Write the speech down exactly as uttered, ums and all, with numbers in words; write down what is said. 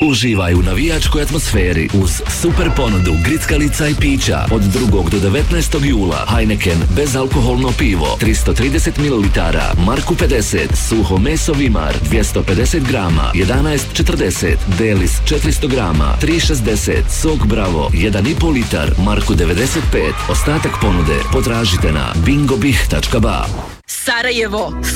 Uživaj u navijačkoj atmosferi uz super ponudu grickalica i pića od drugog do devetnaestog jula. Heineken bezalkoholno pivo tristo trideset mililitara, Marku pedeset, suho meso Vimar dvjesto pedeset grama, jedanaest četrdeset, Delis četiristo grama, tri šezdeset, sok Bravo jedan i pol litar, Marku devedeset pet. Ostatak ponude potražite na bingobih tačka ba. Sarajevo,